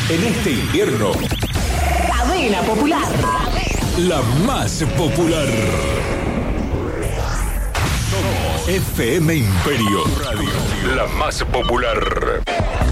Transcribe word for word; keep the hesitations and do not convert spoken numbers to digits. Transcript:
En este invierno, Cadena Popular. la más popular. Somos F M Imperio Radio, la más popular.